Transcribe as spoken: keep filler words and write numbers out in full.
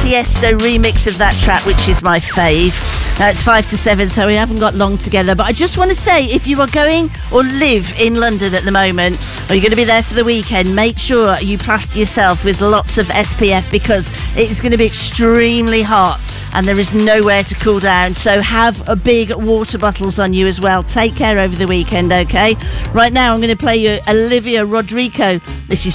Tiesto remix of that track, which is my fave. Now it's five to seven, so we haven't got long together. But I just want to say, if you are going or live in London at the moment, or you're going to be there for the weekend, make sure you plaster yourself with lots of S P F, because it's going to be extremely hot and there is nowhere to cool down. So have a big water bottles on you as well. Take care over the weekend, okay? Right now I'm going to play you Olivia Rodrigo. This is